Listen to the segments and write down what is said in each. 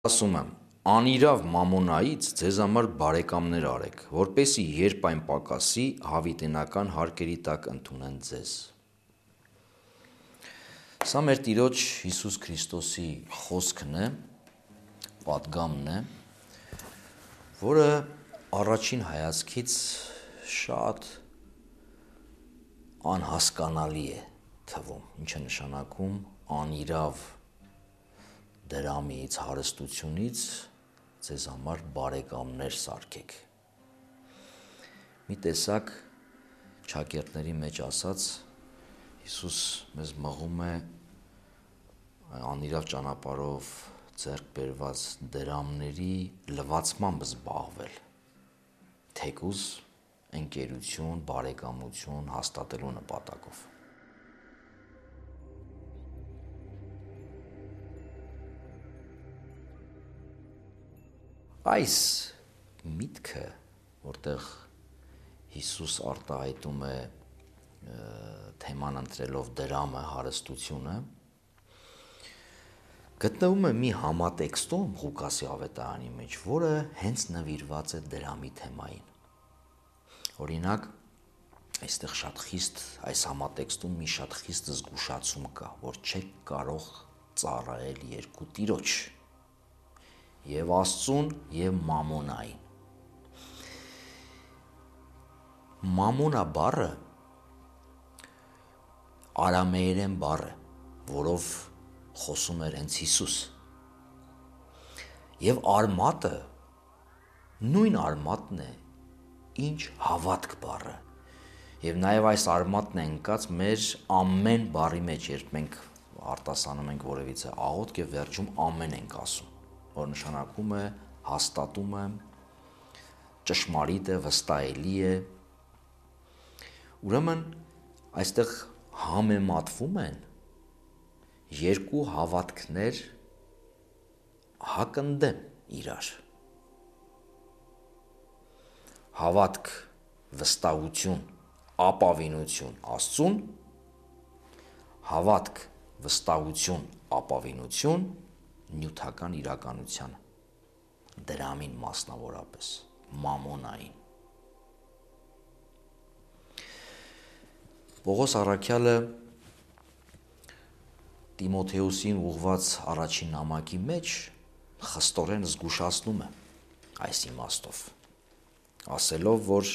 Ասում եմ, անիրավ մամոնայից ձեզ համար բարեկամներ արեք, որպեսզի երբ այն պակասի, հավիտենական հարկերի տակ ընդունեն ձեզ։ Սա մեր Տիրոջ Հիսուս Քրիստոսի խոսքն է, պատգամն է, որը առաջին հայացքից շատ անհասկանալի է թվում, ինչ է նշանակում անիրավ դրամից, հարստությունից ձեզ համար բարեկամներ սարքեք։ Մի տեսակ ճակերտների մեջ ասած, Հիսուս մեզ մղում է անիրավ ճանապարհով ձեռք բերված դրամների լվացմամբ զբաղվել, թեկուզ ընկերություն, բարեկամություն հաստատելու նպատակով։ Այս միտքը, որտեղ Հիսուս արտահայտում է թեման ընտրելով դրամը, հարստությունը, գտնվում է մի համատեքստում Ղուկասի ավետարանի մեջ, որը հենց նվիրված է դրամի թեմային։ Օրինակ, այստեղ շատ խիստ այս համատեքստում մի շատ խիստ զգուշացում կա, որ չեք կարող ծառայել երկու տիրոջ՝ եւ Աստծուն եւ մամոնային։ Մամոնա բառը արամեերեն բառ է, որով խոսում էր հենց Հիսուս։ Եվ արմատը նույն արմատն է, ինչ հավատք բառը։ Եվ նաև այս արմատն է ընկած մեր ամեն բառի մեջ, երբ մենք արտասանում ենք որևիցե աղոթք եւ վերջում ամեն ենք ասում, որ նշանակում է հաստատում է, ճշմարիտ է, վստահելի է։ Ուրեմն այստեղ համեմատվում են երկու հավատքներ հակընդդեմ իրար։ Հավատք, վստահություն, ապավինություն Աստծուն, հավատք, վստահություն, ապավինություն նյութական իրականությանը, դրամին մասնավորապես, մամոնային։ Պողոս առաքյալը Տիմոթեոսին ուղված առաջին նամակի մեջ խստորեն զգուշացնում է այս իմաստով, ասելով, որ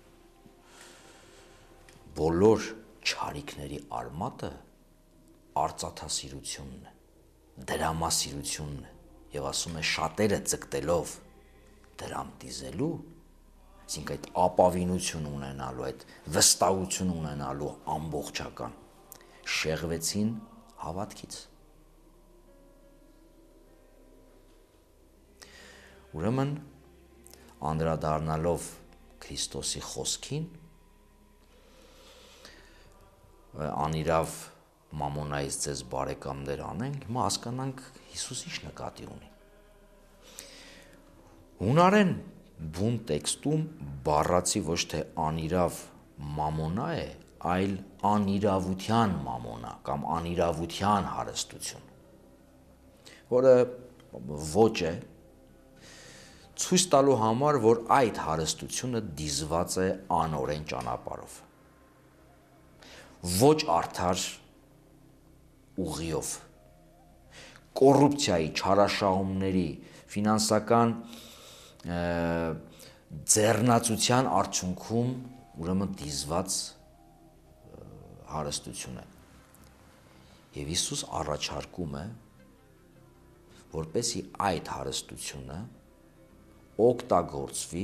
բոլոր չարիքների արմատը արծաթասիրությունն է, դրամասիրությունն է, եւ ասում է շատերը ձգտելով դրամ դիզելու, այսինքն այդ ապավինություն ունենալու, այդ վստահություն ունենալու ամբողջական, շեղվեցին հավատքից։ Ուրեմն անդրադառնալով Քրիստոսի խոսքին, անիրավ մամոնայից ձեզ բարեկամներ անենք, հիմա հասկանանք Հիսուս ինչ նկատի ունի։ Հունարեն բուն տեքստում բառացի ոչ թե անիրավ մամոնա է, այլ անիրավության մամոնա կամ անիրավության հարստություն, որը ոչ է ցույց տալու համար, որ այդ հարստությունը դիզված է անօրեն ճանապարհով, ոչ արդար ուղիով, կոռուպցիայի, չարաշահումների, ֆինանսական ձեռնացության արդյունքում ուրեմն դիզված հարստություն է։ Եվ Հիսուս առաջարկում է, որպեսզի այդ հարստությունը օգտագործվի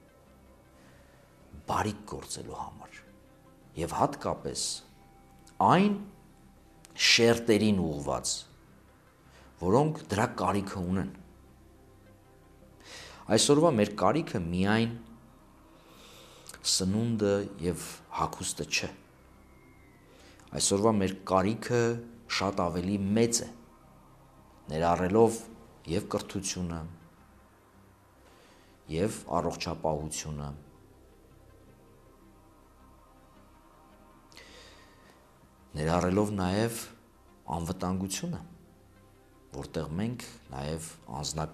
բարիք գործելու համար եւ հատկապես այն շերտերին ուղված, որոնք դրա կարիքը ունեն։ Այսօրվա մեր կարիքը միայն սնունդը եւ հագուստը չէ։ Այսօրվա մեր կարիքը շատ ավելի մեծ է, ներառելով եւ կրթությունը, եւ առողջապահությունը, ներառելով նաեւ անվտանգությունը, որտեղ մենք նաև